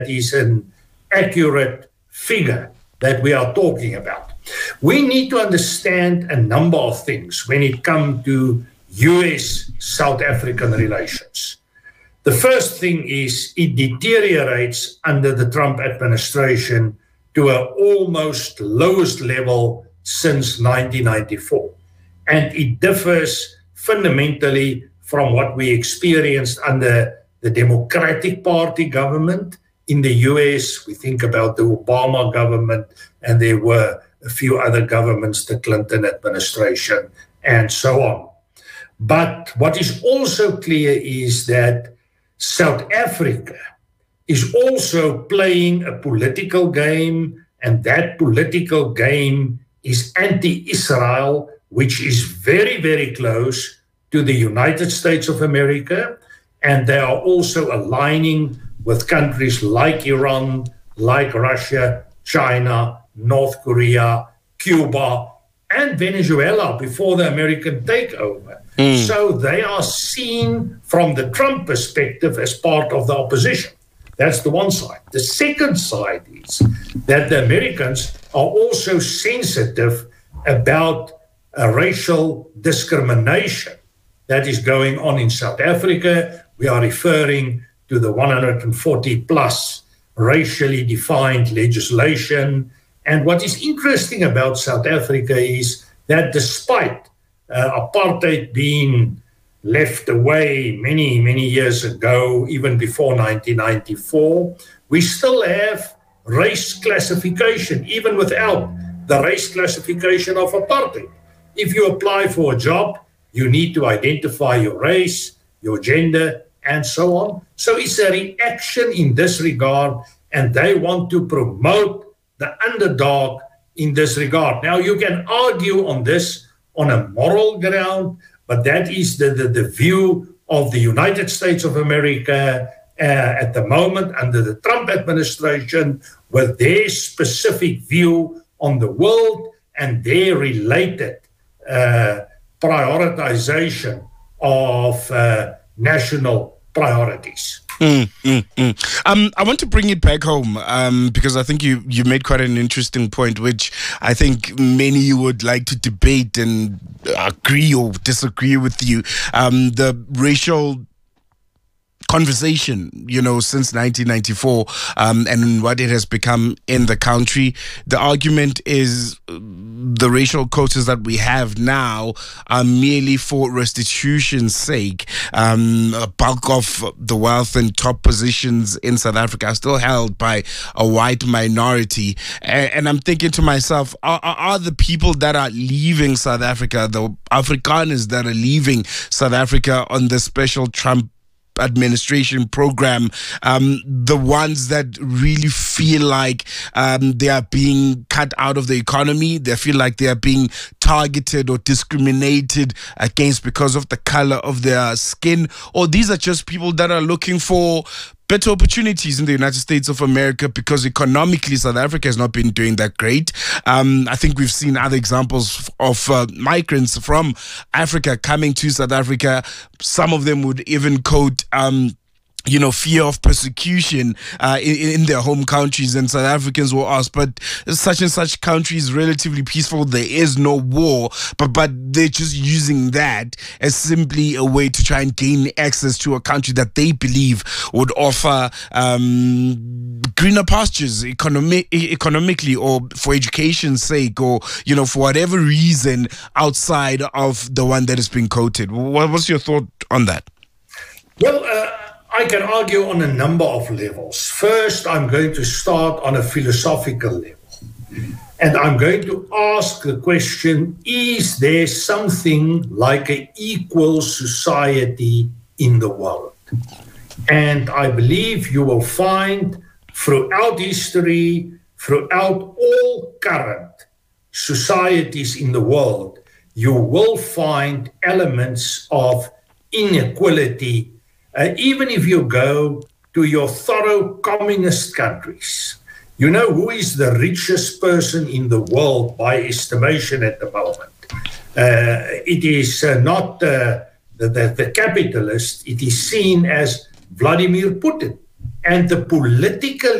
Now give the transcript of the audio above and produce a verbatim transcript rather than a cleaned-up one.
is an accurate figure that we are talking about. We need to understand a number of things when it comes to U S-South African relations. The first thing is it deteriorates under the Trump administration to an almost lowest level since nineteen ninety-four. And it differs fundamentally from what we experienced under the Democratic Party government in the U S. We think about the Obama government, and there were a few other governments, the Clinton administration, and so on. But what is also clear is that South Africa is also playing a political game, and that political game is anti-Israel, which is very, very close to the United States of America, and they are also aligning with countries like Iran, like Russia, China, North Korea, Cuba, and Venezuela before the American takeover. Mm. So they are seen from the Trump perspective as part of the opposition. That's the one side. The second side is that the Americans are also sensitive about a racial discrimination that is going on in South Africa. We are referring to the one hundred forty plus racially defined legislation. And what is interesting about South Africa is that despite uh, apartheid being left away many, many years ago, even before nineteen ninety-four, we still have race classification, even without the race classification of apartheid. If you apply for a job, you need to identify your race, your gender, and so on. So it's a reaction in this regard, and they want to promote the underdog in this regard. Now, you can argue on this on a moral ground, but that is the, the, the view of the United States of America uh, at the moment under the Trump administration, with their specific view on the world and their related uh, prioritization of uh, national priorities. Mm, mm, mm. Um, I want to bring it back home um, because I think you, you made quite an interesting point, which I think many would like to debate and agree or disagree with you. Um, the racial conversation, you know, since nineteen ninety-four um, and what it has become in the country. The argument is the racial quotas that we have now are merely for restitution's sake. Um, a bulk of the wealth and top positions in South Africa are still held by a white minority. And, and I'm thinking to myself, are, are the people that are leaving South Africa, the Afrikaners that are leaving South Africa on the special Trump administration program, um, the ones that really feel like um, they are being cut out of the economy, they feel like they are being targeted or discriminated against because of the color of their skin, or these are just people that are looking for better opportunities in the United States of America because economically South Africa has not been doing that great. Um, I think we've seen other examples of uh, migrants from Africa coming to South Africa. Some of them would even quote um, you know, fear of persecution uh, in, in their home countries, and South Africans will ask, but such and such country is relatively peaceful, there is no war, but but they're just using that as simply a way to try and gain access to a country that they believe would offer um, greener pastures economic, economically or for education's sake, or, you know, for whatever reason outside of the one that is being quoted. What, what's your thought on that? Well, uh I can argue on a number of levels. First, I'm going to start on a philosophical level. And I'm going to ask the question, is there something like an equal society in the world? And I believe you will find throughout history, throughout all current societies in the world, you will find elements of inequality. Uh, even if you go to your thorough communist countries, you know who is the richest person in the world by estimation at the moment? Uh, it is uh, not uh, the, the, the capitalist, it is seen as Vladimir Putin. and the political